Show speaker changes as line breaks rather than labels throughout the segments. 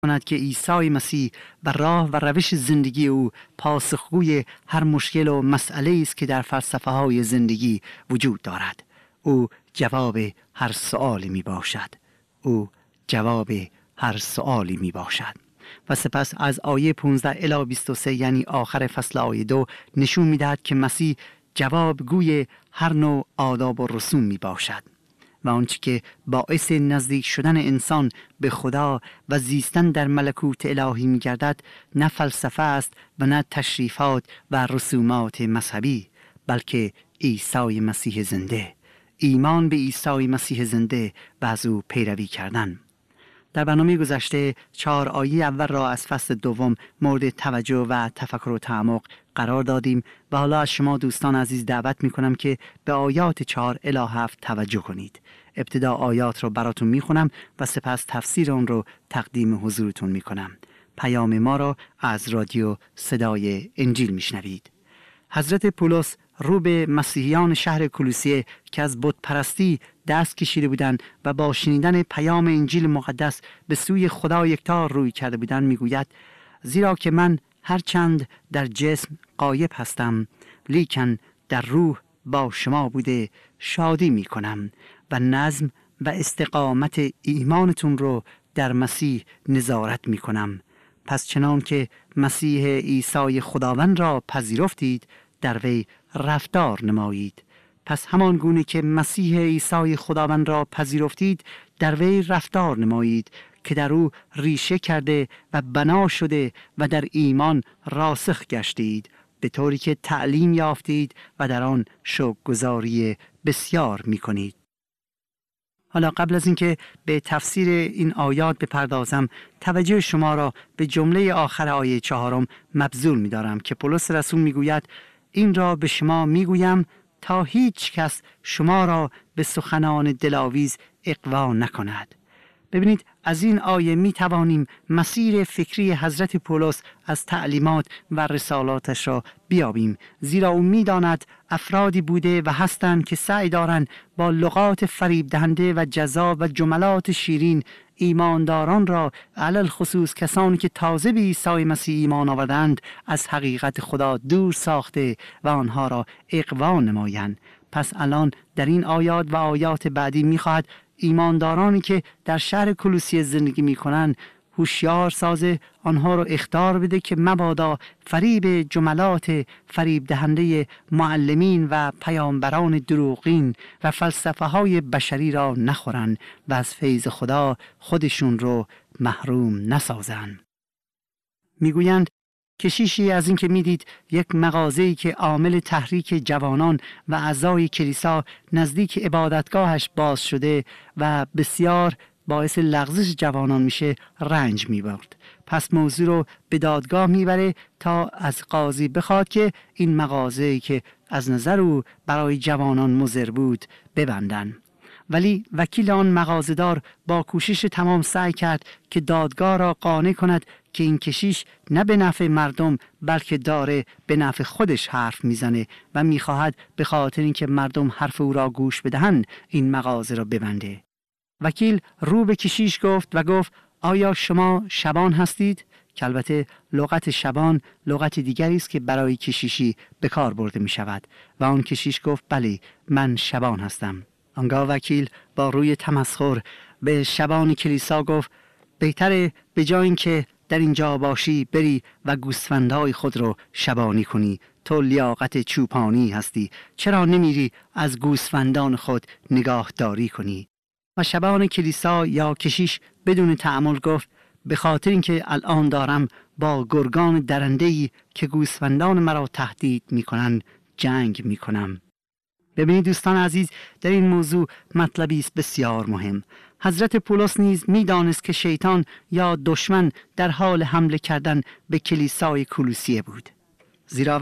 کند که عیسی مسیح و راه و روش زندگی او پاسخگوی هر مشکل و مسئله است که در فلسفه های زندگی وجود دارد. او جواب هر سؤالی می باشد. او جواب هر سؤالی می باشد. و سپس از آیه 15 الی 23 یعنی آخر فصل آیه 2 نشون می دهد که مسیح جوابگوی هر نوع آداب و رسوم می باشد و آنچه که باعث نزدیک شدن انسان به خدا و زیستن در ملکوت الهی می گردد نه فلسفه است و نه تشریفات و رسومات مذهبی، بلکه عیسی مسیح زنده، ایمان به عیسی مسیح زنده و از او پیروی کردن. در برنامه گذشته 4 آیه اول را از فصل دوم مورد توجه و تفکر و تعمق قرار دادیم و حالا از شما دوستان عزیز دعوت می کنم که به آیات 4 الی 7 توجه کنید. ابتدا آیات رو براتون می خونم و سپس تفسیر اون رو تقدیم حضورتون می کنم. پیام ما را از رادیو صدای انجیل می شنوید. حضرت پولس رو به مسیحیان شهر کولوسیه که از بت پرستی دست کشیده بودند و با شنیدن پیام انجیل مقدس به سوی خدا یکتا روی کرده بودند میگوید: زیرا که من هرچند در جسم غایب هستم لیکن در روح با شما بوده شادی می کنم و نظم و استقامت ایمانتون رو در مسیح نظارت می کنم. پس چنان که مسیح عیسی خداوند را پذیرفتید در وی رفتار نمایید. پس همان گونه که مسیح عیسی خداوند را پذیرفتید در وی رفتار نمایید که در او ریشه کرده و بنا شده و در ایمان راسخ گشتید، به طوری که تعلیم یافتید و در آن شکرگزاری بسیار می کنید. حالا قبل از اینکه به تفسیر این آیات بپردازم، توجه شما را به جمله آخر آیه 4 مبذول می دارم که پولس رسول می گوید: این را به شما می گویم تا هیچ کس شما را به سخنان دلاویز اغوا نکند. ببینید، از این آیه می توانیم مسیر فکری حضرت پولس از تعلیمات و رسالاتش را بیابیم، زیرا او می داند افرادی بوده و هستند که سعی دارند با لغات فریب دهنده و جذاب و جملات شیرین ایمانداران را، علل خصوص کسانی که تازه به عیسی مسیح ایمان آوردند، از حقیقت خدا دور ساخته و آنها را اغوا نمایند. پس الان در این آیات و آیات بعدی می‌خواهد ایماندارانی که در شهر کولوسیه زندگی می‌کنند هوشیار سازه، آنها را اخطار بده که مبادا فریب جملات فریب دهنده معلمین و پیامبران دروغین و فلسفه های بشری را نخورند و از فیض خدا خودشون رو محروم نسازند. میگویند کشیشی از این که میدید یک مغازه‌ای که عامل تحریک جوانان و اعضای کلیسا نزدیک عبادتگاهش باز شده و بسیار باعث لغزش جوانان میشه، رنج میبرد. پس موضوع رو به دادگاه میبره تا از قاضی بخواد که این مغازه‌ای که از نظر او برای جوانان مضر بود ببندن. ولی وکیل آن مغازه‌دار با کوشش تمام سعی کرد که دادگاه را قانع کند که این کشیش نه به نفع مردم بلکه داره به نفع خودش حرف میزنه و میخواهد به خاطر اینکه مردم حرف او را گوش بدهند این مغازه را ببنده. وکیل رو به کشیش گفت آیا شما شبان هستید؟ که البته لغت شبان لغت دیگری است که برای کشیشی به کار برده می شود و آن کشیش گفت بله من شبان هستم. آنگاه وکیل با روی تمسخر به شبان کلیسا گفت بهتره به جای اینکه در اینجا باشی بری و گوسفندهای خود رو شبانی کنی. تو لیاقت چوپانی هستی، چرا نمیری از گوسفندان خود نگاهداری کنی؟ و شبان کلیسا یا کشیش بدون تأمل گفت به خاطر اینکه الان دارم با گرگان درنده‌ای که گوسفندان مرا تهدید میکنند جنگ میکنم. ببینید دوستان عزیز، در این موضوع مطلبی است بسیار مهم. حضرت پولس نیز میدانست که شیطان یا دشمن در حال حمله کردن به کلیسای کولوسیه بود، زیرا اولا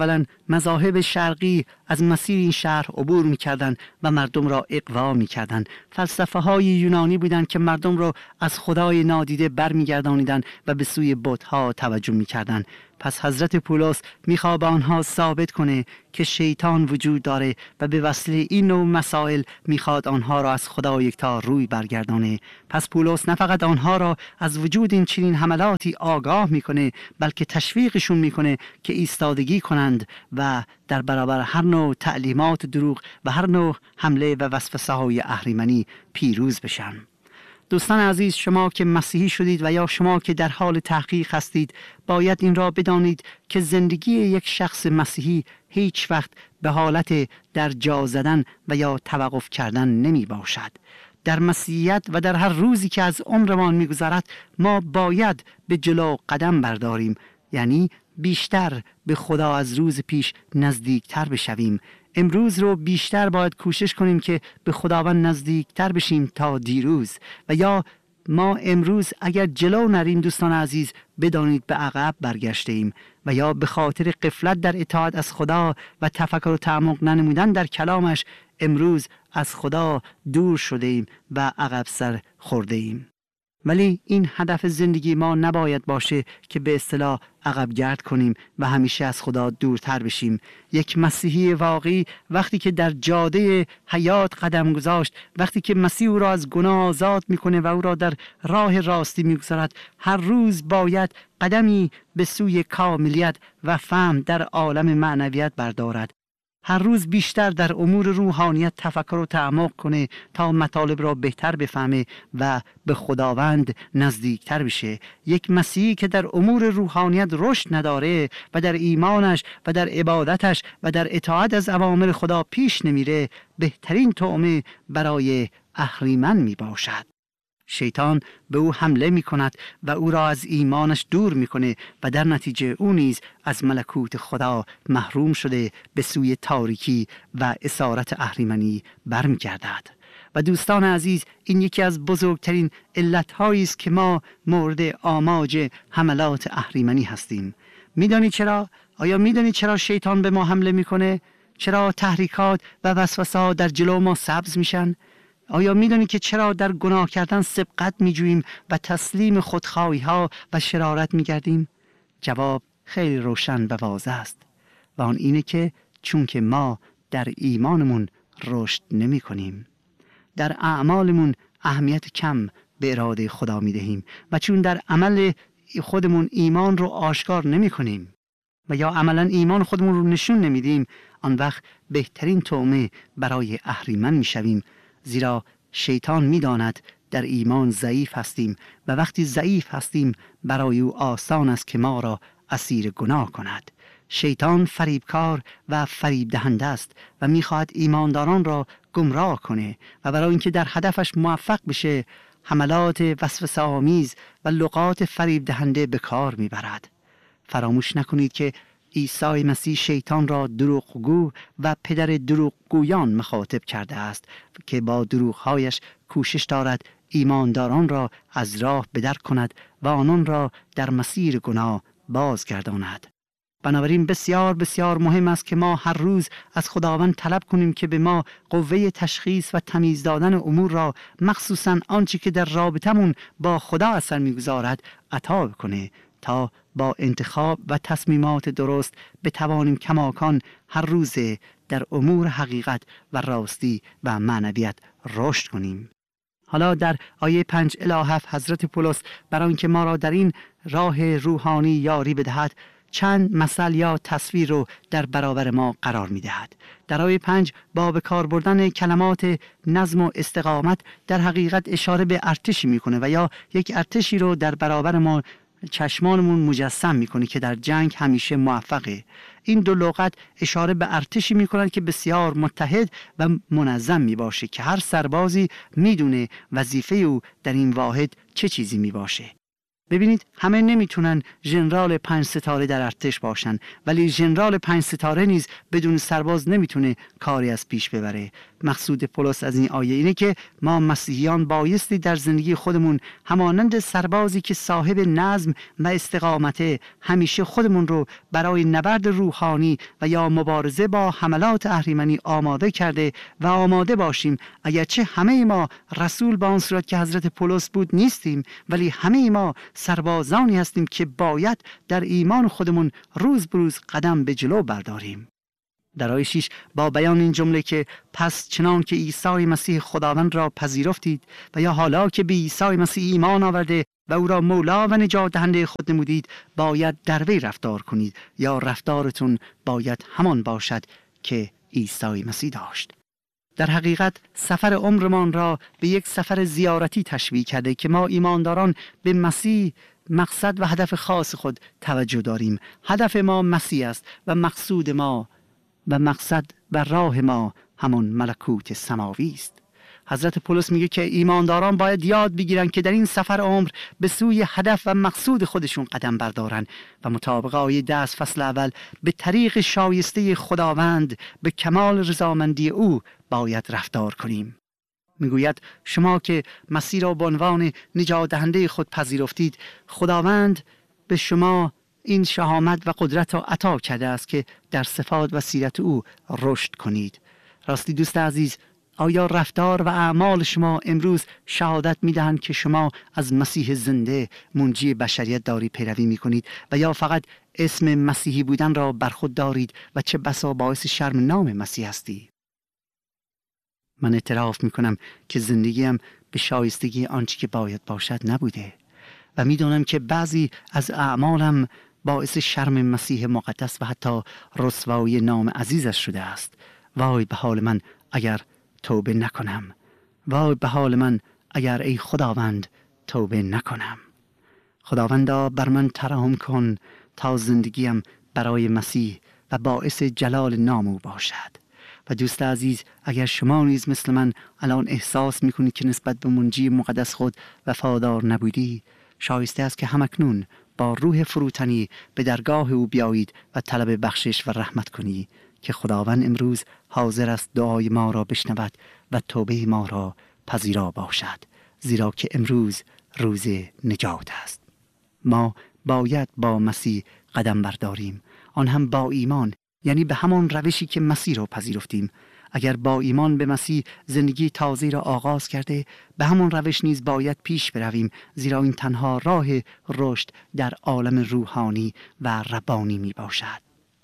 مذاهب شرقی از مسیر این شهر عبور می‌کردند و مردم را اغوا می‌کردند. فلسفه‌های یونانی بودند که مردم را از خدای نادیده برمیگردانیدند و به سوی بت‌ها توجه می‌کردند. پس حضرت پولس میخواد به آنها ثابت کنه که شیطان وجود داره و به وسیله این نوع مسائل میخواد آنها را از خدا یکتا روی برگردانه. پس پولس نه فقط آنها را از وجود این چنین حملاتی آگاه میکنه، بلکه تشویقشون میکنه که ایستادگی کنند و در برابر هر نوع تعلیمات دروغ و هر نوع حمله و وسوسه‌های اهریمنی پیروز بشن. دوستان عزیز، شما که مسیحی شدید و یا شما که در حال تحقیق هستید، باید این را بدانید که زندگی یک شخص مسیحی هیچ وقت به حالت در جا زدن و یا توقف کردن نمی باشد. در مسیحیت و در هر روزی که از عمرمان می گذرد ما باید به جلو قدم برداریم، یعنی بیشتر به خدا از روز پیش نزدیکتر بشویم. امروز رو بیشتر باید کوشش کنیم که به خداوند نزدیکتر بشیم تا دیروز، و یا ما امروز اگر جلو نریم دوستان عزیز بدانید به عقب برگشته ایم، و یا به خاطر غفلت در اطاعت از خدا و تفکر و تعمق ننمودن در کلامش امروز از خدا دور شده ایم و عقب سر خورده ایم. ولی این هدف زندگی ما نباید باشه که به اصطلاح عقب گرد کنیم و همیشه از خدا دورتر بشیم. یک مسیحی واقعی وقتی که در جاده حیات قدم گذاشت، وقتی که مسیح او را از گناه آزاد میکنه و او را در راه راستی میگذارد، هر روز باید قدمی به سوی کاملیت و فهم در عالم معنویت بردارد. هر روز بیشتر در امور روحانیت تفکر و تعمق کنه تا مطالب را بهتر بفهمه و به خداوند نزدیکتر بشه. یک مسیحی که در امور روحانیت رشد نداره و در ایمانش و در عبادتش و در اطاعت از اوامر خدا پیش نمیره، بهترین طعمه برای اهریمن می باشد. شیطان به او حمله می کند و او را از ایمانش دور می کنه و در نتیجه او نیز از ملکوت خدا محروم شده به سوی تاریکی و اسارت اهریمنی برمی گردد. و دوستان عزیز، این یکی از بزرگترین علتهایی است که ما مورد آماج حملات اهریمنی هستیم. میدانی چرا؟ آیا میدانی چرا شیطان به ما حمله میکنه؟ چرا تحریکات و وسوسه‌ها در جلو ما سبز میشن؟ آیا میدونی که چرا در گناه کردن سبقت میجوییم و تسلیم خودخواهی ها و شرارت میگردیم؟ جواب خیلی روشن و واضح است و آن اینه که چون که ما در ایمانمون رشد نمی کنیم، در اعمالمون اهمیت کم به اراده خدا میدهیم و چون در عمل خودمون ایمان رو آشکار نمی کنیم و یا عملا ایمان خودمون رو نشون نمیدیم، آن وقت بهترین طعمه برای اهریمن میشویم، زیرا شیطان میداند در ایمان ضعیف هستیم و وقتی ضعیف هستیم برای او آسان است که ما را اسیر گناه کند. شیطان فریبکار و فریب دهنده است و میخواهد ایمانداران را گمراه کنه و برای اینکه در هدفش موفق بشه حملات وسوسه آمیز و لغات فریب دهنده به کار میبرد. فراموش نکنید که عیسی مسیح شیطان را دروغگو و پدر دروغگویان مخاطب کرده است که با دروغهایش کوشش دارد ایمانداران را از راه بدر کند و آنان را در مسیر گناه بازگرداند. بنابراین بسیار بسیار مهم است که ما هر روز از خداوند طلب کنیم که به ما قوه تشخیص و تمیز دادن امور را، مخصوصاً آنچه که در رابطمون با خدا اثر می‌گذارد، عطا کنه تا با انتخاب و تصمیمات درست بتوانیم کماکان هر روز در امور حقیقت و راستی و معنویت رشد کنیم. حالا در آیه 5 الی 7 حضرت پولس برای اینکه ما را در این راه روحانی یاری بدهد چند مثل یا تصویر رو در برابر ما قرار می دهد. در آیه 5 با به کار بردن کلمات نظم و استقامت در حقیقت اشاره به ارتشی میکنه و یا یک ارتشی رو در برابر ما چشمانمون مجسم میکنه که در جنگ همیشه موفقه. این دو لغت اشاره به ارتشی میکنند که بسیار متحد و منظم میباشه که هر سربازی میدونه وظیفه او در این واحد چه چیزی میباشه. ببینید همه نمیتونن ژنرال 5 ستاره در ارتش باشن، ولی ژنرال 5 ستاره نیز بدون سرباز نمیتونه کاری از پیش ببره. مقصود پولس از این آیه اینه که ما مسیحیان بایستی در زندگی خودمون همانند سربازی که صاحب نظم و استقامت همیشه خودمون رو برای نبرد روحانی و یا مبارزه با حملات اهریمنی آماده کرده و آماده باشیم. اگرچه همه ما رسول به آن صورت که حضرت پولس بود نیستیم، ولی همه ما سربازانی هستیم که باید در ایمان خودمون روز به روز قدم به جلو برداریم. در آیه 6 با بیان این جمله که پس چنان که عیسی مسیح خداوند را پذیرفتید و یا حالا که به عیسی مسیح ایمان آورده و او را مولا و نجات دهنده خود نمودید، باید در وی رفتار کنید، یا رفتارتون باید همان باشد که عیسی مسیح داشت. در حقیقت سفر عمرمان را به یک سفر زیارتی تشبیه کرده که ما ایمانداران به مسیح مقصد و هدف خاص خود توجه داریم. هدف ما مسیح است و مقصود ما و مقصد و راه ما همون ملکوت سماوی است. حضرت پولس میگه که ایمانداران باید یاد بگیرن که در این سفر عمر به سوی هدف و مقصود خودشون قدم بردارن و مطابق آیه 10 از فصل اول به طریق شایسته خداوند به کمال رضامندی او باید رفتار کنیم. میگوید شما که مسیح را به عنوان نجات دهنده خود پذیرفتید، خداوند به شما این شهامت و قدرت را عطا کرده است که در صفات و سیرت او رشد کنید. راستی دوست عزیز، آیا رفتار و اعمال شما امروز شهادت می‌دهند که شما از مسیح زنده منجی بشریت داری پیروی می‌کنید و یا فقط اسم مسیحی بودن را بر خود دارید و چه بسا باعث شرم نام مسیح هستی؟ من اعتراف می‌کنم که زندگیم به شایستگی آنچه که باید باشد نبوده و می‌دانم که بعضی از اعمالم باعث شرم مسیح مقدس و حتی رسوایی نام عزیزش شده است. وای به حال من اگر توبه نکنم، وای به حال من اگر ای خداوند توبه نکنم. خداوندا بر من ترحم کن تا زندگیم برای مسیح و باعث جلال نام او باشد. و دوست عزیز، اگر شما نیز مثل من الان احساس میکنید که نسبت به منجی مقدس خود وفادار نبودی، شایسته است که همکنون با روح فروتنی به درگاه او بیایید و طلب بخشش و رحمت کنی که خداوند امروز حاضر است دعای ما را بشنود و توبه ما را پذیرا باشد، زیرا که امروز روز نجات است. ما باید با مسیح قدم برداریم، آن هم با ایمان، یعنی به همان روشی که مسیح را پذیرفتیم. اگر با ایمان به مسیح زندگی تازه را آغاز کرده، به همان روش نیز باید پیش برویم، زیرا این تنها راه رشد در عالم روحانی و ربانی می باشد.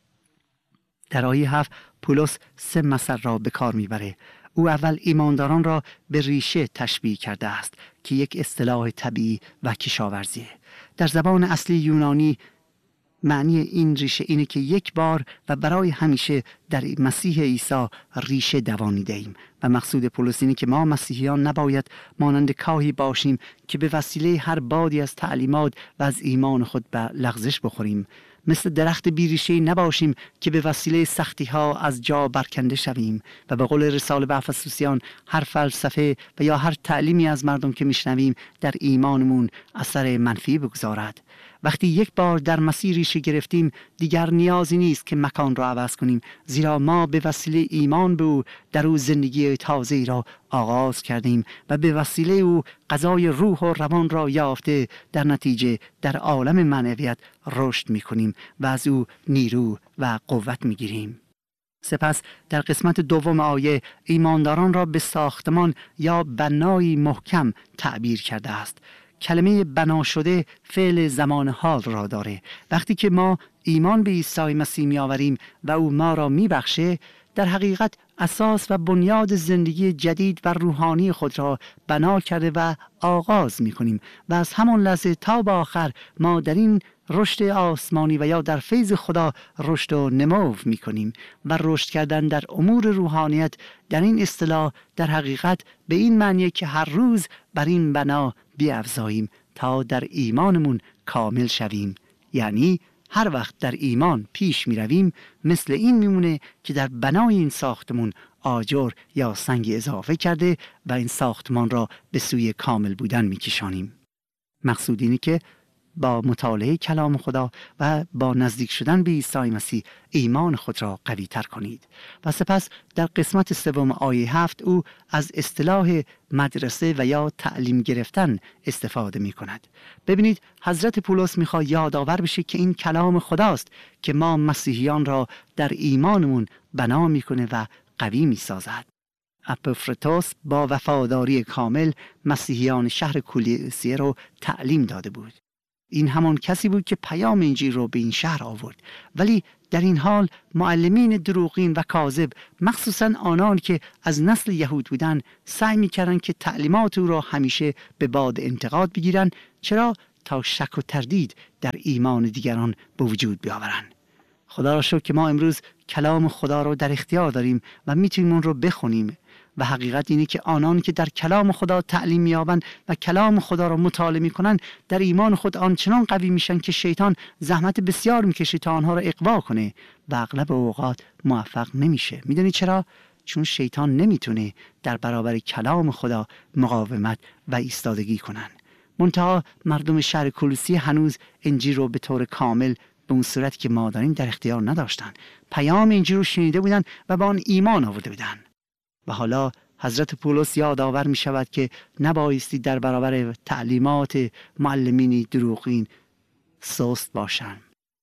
در آیه 7 پولس 3 مثل را به کار میبره. او اول ایمانداران را به ریشه تشبیه کرده است که یک اصطلاح طبیعی و کشاورزیه. در زبان اصلی یونانی معنی این ریشه اینه که یک بار و برای همیشه در مسیح عیسی ریشه دوانیده ایم و مقصود پولس اینه که ما مسیحیان نباید مانند کاهی باشیم که به وسیله هر بادی از تعلیمات و از ایمان خود به لغزش بخوریم. مثل درخت بیریشه‌ای نباشیم که به وسیله سختی‌ها از جا برکنده شویم و به قول رساله به افسوسیان هر فلسفه و یا هر تعلیمی از مردم که میشنویم در ایمانمون اثر منفی بگذارد. وقتی یک بار در مسیر ریشه گرفتیم، دیگر نیازی نیست که مکان را عوض کنیم، زیرا ما به وسیله ایمان به او در او زندگی تازه‌ای را آغاز کردیم و به وسیله او غذای روح و روان را یافته در نتیجه در عالم معنویت رشد می‌کنیم و از او نیرو و قوت می‌گیریم. سپس در قسمت دوم آیه ایمانداران را به ساختمان یا بنایی محکم تعبیر کرده است. کلمه بنا شده فعل زمان حال را داره. وقتی که ما ایمان به عیسی مسیح می آوریم و او ما را می بخشه، در حقیقت اساس و بنیاد زندگی جدید و روحانی خود را بنا کرده و آغاز می کنیم و از همان لحظه تا به آخر ما در این رشد آسمانی و یا در فیض خدا رشد و نمو می کنیم و رشد کردن در امور روحانیت در این اصطلاح در حقیقت به این معنی که هر روز بر این بنا بیافزاییم تا در ایمانمون کامل شویم. یعنی هر وقت در ایمان پیش می رویم مثل این میمونه که در بنای این ساختمون آجر یا سنگ اضافه کرده و این ساختمان را به سوی کامل بودن می کشانیم. مقصود اینه که با مطالعه کلام خدا و با نزدیک شدن به عیسی مسیح ایمان خود را قوی تر کنید. و سپس در قسمت سوم آیه 7 او از اصطلاح مدرسه و یا تعلیم گرفتن استفاده می کند. ببینید حضرت پولس میخواد یادآور بشه که این کلام خداست که ما مسیحیان را در ایمانمون بنا میکنه و قوی میسازد. اپیفراتوس با وفاداری کامل مسیحیان شهر کولوسیه رو تعلیم داده بود. این همان کسی بود که پیام انجیل رو به این شهر آورد. ولی در این حال معلمین دروغین و کاذب، مخصوصا آنان که از نسل یهود بودند، سعی می‌کردند که تعلیمات او را همیشه به باد انتقاد بگیرند. چرا؟ تا شک و تردید در ایمان دیگران به وجود بیاورند. خدا را شکر که ما امروز کلام خدا را در اختیار داریم و میتونیم اون رو بخونیم. و حقیقت اینه که آنان که در کلام خدا تعلیم می‌یابند و کلام خدا را مطالعه می‌کنند، در ایمان خود آنچنان قوی میشن که شیطان زحمت بسیار می‌کشه تا آنها را اغوا کنه و اغلب اوقات موفق نمیشه. میدونی چرا؟ چون شیطان نمیتونه در برابر کلام خدا مقاومت و ایستادگی کنن. منتها مردم شهر کولوسیه هنوز انجیل رو به طور کامل به اون صورتی که ما داریم در اختیار نداشتن. پیام انجیل رو شنیده بودن و به آن ایمان آورده بودن. و حالا حضرت پولس یادآور می شود که نبایستی در برابر تعلیمات معلمینی دروغین سست باشند.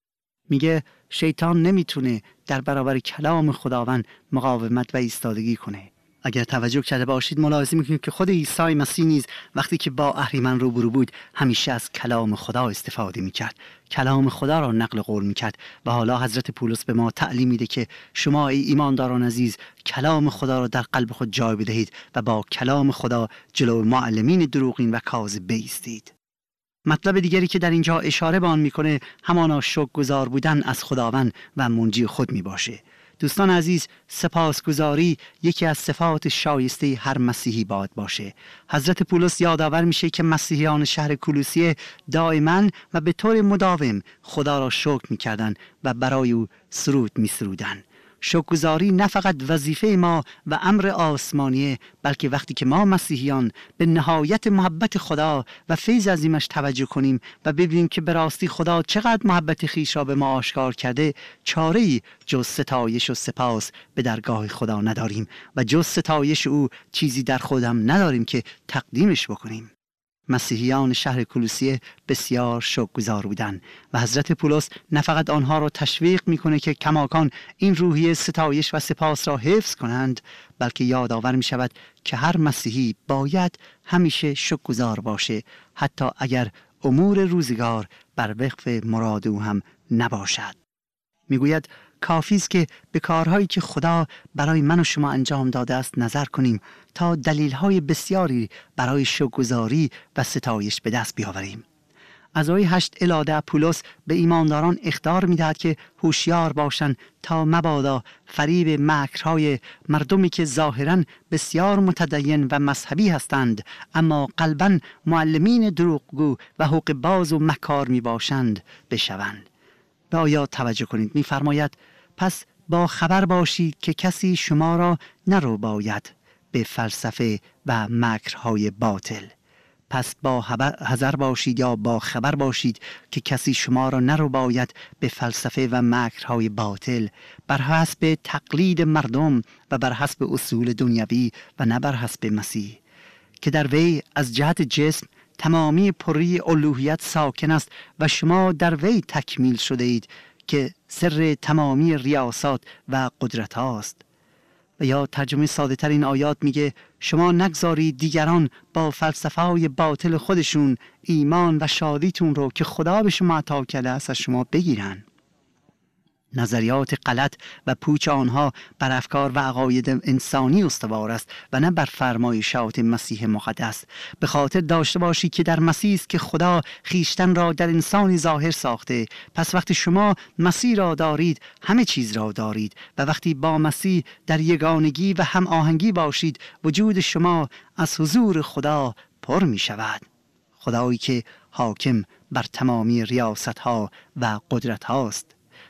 میگه شیطان نمیتونه در برابر کلام خداوند مقاومت و ایستادگی کنه. اگر توجه کرده باشید ملاحظه میکنید که خود عیسی مسیح نیز وقتی که با اهریمن روبرو بود همیشه از کلام خدا استفاده میکرد، کلام خدا را نقل قول میکرد. و حالا حضرت پولس به ما تعلیم میده که شما ای ایمانداران عزیز کلام خدا را در قلب خود جای بدهید و با کلام خدا جلو معلمین دروغین و کاذب بایستید. مطلب دیگری که در اینجا اشاره به آن میکنه همانا شکرگزار بودن از خداوند و منجی خود میباشه. دوستان عزیز، سپاسگزاری یکی از صفات شایسته هر مسیحی باید باشه. حضرت پولس یادآور میشه که مسیحیان شهر کولوسیه دائما و به طور مداوم خدا را شکر میکردن و برای او سرود میسرودن. شکرگزاری نه فقط وظیفه ما و امر آسمانیه، بلکه وقتی که ما مسیحیان به نهایت محبت خدا و فیض عظیمش توجه کنیم و ببینیم که به راستی خدا چقدر محبت خویش را به ما آشکار کرده، چاره‌ای جز ستایش و سپاس به درگاه خدا نداریم و جز ستایش او چیزی در خودم نداریم که تقدیمش بکنیم. مسیحیان شهر کولوسیه بسیار شکرگزار بودند و حضرت پولس نه فقط آنها را تشویق میکنه که کماکان این روحیه ستایش و سپاس را حفظ کنند، بلکه یادآور می شود که هر مسیحی باید همیشه شکرگزار باشه، حتی اگر امور روزگار بر وفق مراد او هم نباشد. میگوید کافی است که به کارهایی که خدا برای من و شما انجام داده است نظر کنیم تا دلیل‌های بسیاری برای شکرگزاری و ستایش به دست بیاوریم. از آیه 8 الی 10 پولس به ایمانداران اخطار می‌دهد که هوشیار باشند تا مبادا فریب مکرهای مردمی که ظاهراً بسیار متدین و مذهبی هستند اما قلباً معلمین دروغگو و حقوق باز و مکار میباشند بشوند. به آیات توجه کنید. می‌فرماید پس با خبر باشید که کسی شما را نرو باید به فلسفه و مکرهای باطل. پس با حذر باشید یا با خبر باشید که کسی شما را نرو باید به فلسفه و مکرهای باطل، بر حسب تقلید مردم و بر حسب اصول دنیوی و نه بر حسب مسیح، که در وی از جهت جسم تمامی پری الوهیت ساکن است و شما در وی تکمیل شده اید که سر تمامی ریاست و قدرت هاست. و یا ترجمه ساده تر این آیات میگه شما نگذارید دیگران با فلسفه های باطل خودشون ایمان و شادیتون رو که خدا به شما عطا کرده است از شما بگیرن. نظریات غلط و پوچ آنها بر افکار و عقاید انسانی استوار است و نه بر فرمایشات مسیح مقدس. به خاطر داشته باشید که در مسیح است که خدا خیشتن را در انسانی ظاهر ساخته. پس وقتی شما مسیح را دارید همه چیز را دارید و وقتی با مسیح در یگانگی و هم آهنگی باشید وجود شما از حضور خدا پر می شود. خدایی که حاکم بر تمامی ریاست ها و قدرت هاست.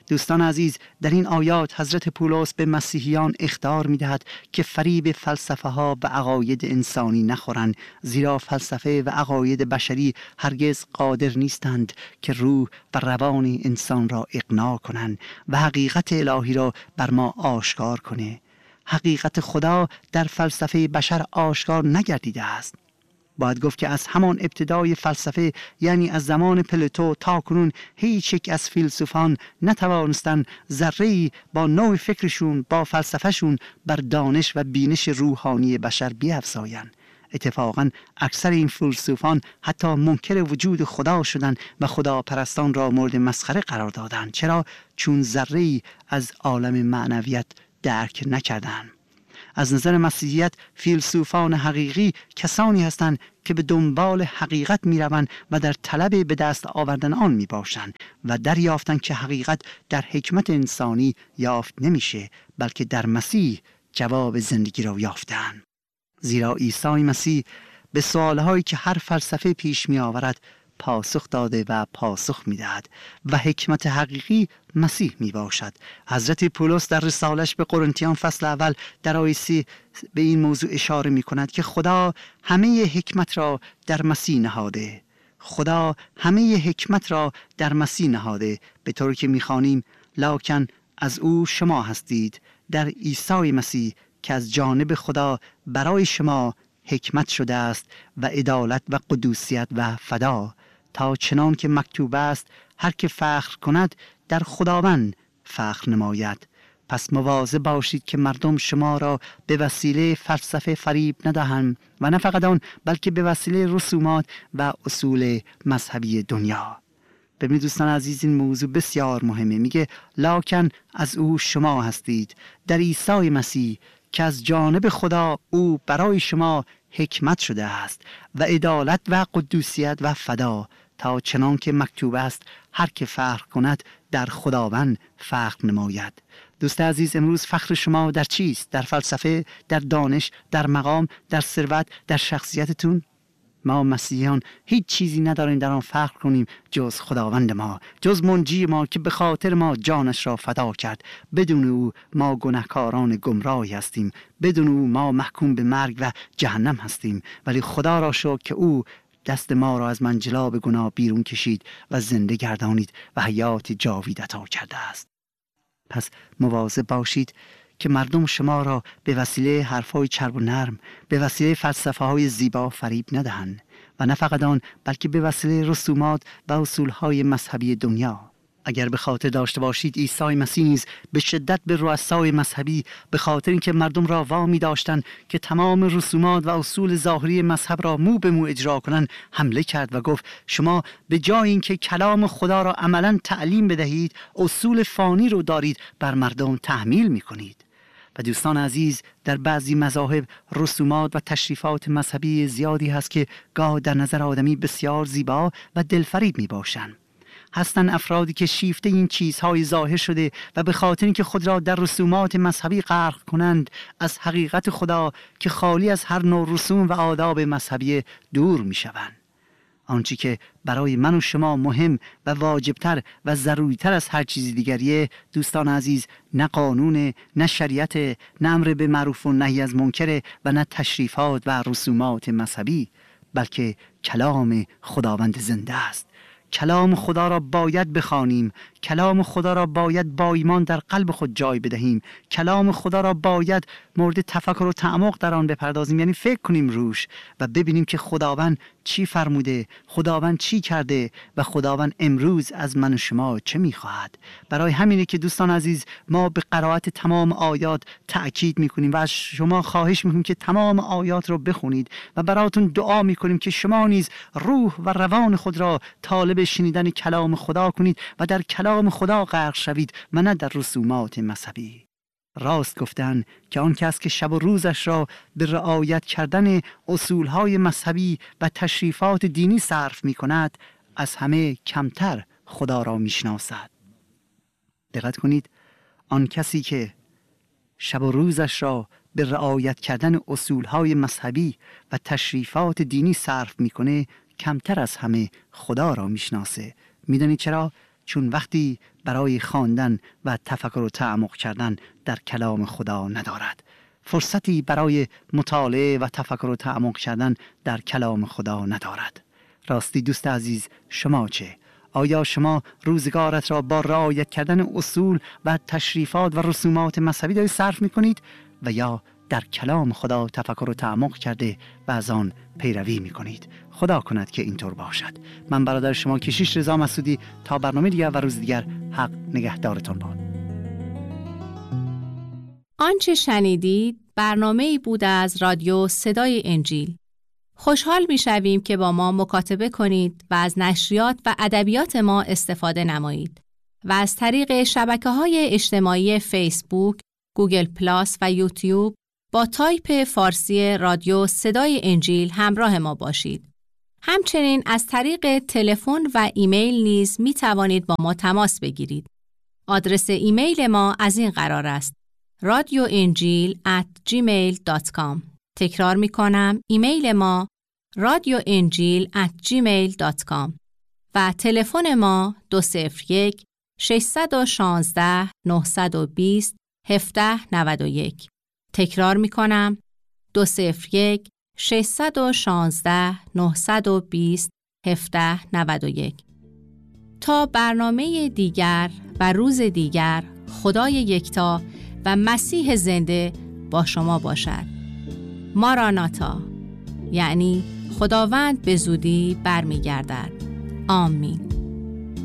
دوستان عزیز، در این آیات حضرت پولس به مسیحیان اخطار می‌دهد که فریب فلسفه ها و عقاید انسانی نخورند، زیرا فلسفه و عقاید بشری هرگز قادر نیستند که روح و روان انسان را اقناع کنند و حقیقت الهی را بر ما آشکار کنه. حقیقت خدا در فلسفه بشر آشکار نگردیده است. باید گفت که از همان ابتدای فلسفه، یعنی از زمان پلوتو تا کنون، هیچ یک از فیلسوفان نتوانستن ذره‌ای با نوع فکرشون، با فلسفهشون بر دانش و بینش روحانی بشر بیفزایند. اتفاقاً اکثر این فیلسوفان حتی منکر وجود خدا شدند و خداپرستان را مورد مسخره قرار دادند. چرا؟ چون ذره‌ای از عالم معنویت درک نکردند. از نظر مسیحیت فیلسوفان حقیقی کسانی هستند که به دنبال حقیقت می روند و در طلب به دست آوردن آن می باشند و دریافتند که حقیقت در حکمت انسانی یافت نمیشه، بلکه در مسیح جواب زندگی را یافتند. زیرا عیسی مسیح به سوالهایی که هر فلسفه پیش می آورد پاسخ داده و پاسخ می دهد و حکمت حقیقی مسیح می باشد. حضرت پولس در رسالش به قرنتیان فصل اول در آیه 3 به این موضوع اشاره می کند که خدا همه حکمت را در مسیح نهاده. خدا همه حکمت را در مسیح نهاده، به طوری که می خوانیم لکن از او شما هستید در عیسی مسیح که از جانب خدا برای شما حکمت شده است و عدالت و قدوسیت و فدا، تا چنان که مکتوب است هر که فخر کند در خداوند فخر نماید. پس مواظب باشید که مردم شما را به وسیله فلسفه فریب ندهند و نه فقط آن، بلکه به وسیله رسومات و اصول مذهبی دنیا. ببینید دوستان عزیز، این موضوع بسیار مهمه. میگه لکن از او شما هستید در عیسی مسیح که از جانب خدا او برای شما حکمت شده است و عدالت و قدوسیت و فدا، تا چنان که مکتوب است هر که فخر کند در خداوند فخر نماید. دوست عزیز، امروز فخر شما در چیست؟ در فلسفه، در دانش، در مقام، در ثروت، در شخصیتتون؟ ما مسیحیان هیچ چیزی نداریم در آن فخر کنیم جز خداوند ما، جز منجی ما که به خاطر ما جانش را فدا کرد. بدون او ما گناهکاران گمراهی هستیم، بدون او ما محکوم به مرگ و جهنم هستیم، ولی خدا را شکر که او دست ما را از منجلاب گناه بیرون کشید و زنده گردانید و حیات جاوید عطا کرده است. پس مواظب باشید که مردم شما را به وسیله حرفای چرب و نرم، به وسیله فلسفه های زیبا فریب ندهند و نه فقط آن، بلکه به وسیله رسومات و اصولهای مذهبی دنیا. اگر به خاطر داشته باشید عیسی مسیح نیز به شدت به رؤسای مذهبی به خاطر اینکه مردم را وامی داشتند که تمام رسومات و اصول ظاهری مذهب را مو به مو اجرا کنند حمله کرد و گفت شما به جای اینکه کلام خدا را عملاً تعلیم بدهید، اصول فانی رو دارید بر مردم تحمیل می‌کنید. و دوستان عزیز، در بعضی مذاهب رسومات و تشریفات مذهبی زیادی هست که گاه در نظر آدمی بسیار زیبا و دلفریب میباشند. هستند افرادی که شیفته این چیزهای ظاهر شده و به خاطر اینکه خود را در رسومات مذهبی غرق کنند از حقیقت خدا که خالی از هر نوع رسوم و آداب مذهبی دور میشوند. آنچه که برای من و شما مهم و واجبتر و ضروریتر از هر چیز دیگریه دوستان عزیز، نه قانون، نه شریعت، نه امر به معروف و نهی از منکر و نه تشریفات و رسومات مذهبی، بلکه کلام خداوند زنده است. کلام خدا را باید بخوانیم، کلام خدا را باید با ایمان در قلب خود جای بدهیم، کلام خدا را باید مورد تفکر و تعمق در آن بپردازیم، یعنی فکر کنیم روش و ببینیم که خداوند چی فرموده، خداوند چی کرده و خداوند امروز از من و شما چه میخواهد. برای همینه که دوستان عزیز ما به قرائت تمام آیات تأکید میکنیم و از شما خواهش میکنیم که تمام آیات رو بخونید و براتون دعا میکنیم که شما نیز روح و روان خود را طالب شنیدن کلام خدا کنید و در کلام خدا غرق شوید و نه در رسومات مذهبی. راست گفتن که آن کس که شب و روزش را به رعایت کردن اصولهای مذهبی و تشریفات دینی صرف می کند از همه کمتر خدا را می شناسد. دقت کنید، آن کسی که شب و روزش را به رعایت کردن اصولهای مذهبی و تشریفات دینی صرف میکنه کمتر از همه خدا را میشناسه. میدونید چرا؟ چون وقتی برای خواندن و تفکر و تعمق کردن در کلام خدا ندارد. فرصتی برای مطالعه و تفکر و تعمق کردن در کلام خدا ندارد. راستی دوست عزیز، شما چه؟ آیا شما روزگارت را با رعایت کردن اصول و تشریفات و رسومات مذهبی دارید صرف می‌کنید و یا در کلام خدا تفکر و تعمق کرده و از آن پیروی می‌کنید؟ خدا کند که اینطور باشد. من برادر شما کشیش رضا مسعودی، تا برنامه دیگر و روز دیگر، حق نگهدارتان باد.
آنچه شنیدید برنامه‌ای بود از رادیو صدای انجیل. خوشحال می‌شویم که با ما مکاتبه کنید و از نشریات و ادبیات ما استفاده نمایید و از طریق شبکه‌های اجتماعی فیسبوک، گوگل پلاس و یوتیوب با تایپ فارسی رادیو صدای انجیل همراه ما باشید. همچنین از طریق تلفن و ایمیل نیز می توانید با ما تماس بگیرید. آدرس ایمیل ما از این قرار است: radioinjil@gmail.com. تکرار می کنم، ایمیل ما radioinjil@gmail.com و تلفن ما 201 616 920 1791. تکرار می کنم، 201 616 920 1791. تا برنامه دیگر و روز دیگر، خدای یکتا و مسیح زنده با شما باشد. ماراناتا، یعنی خداوند به زودی برمیگردد. آمین.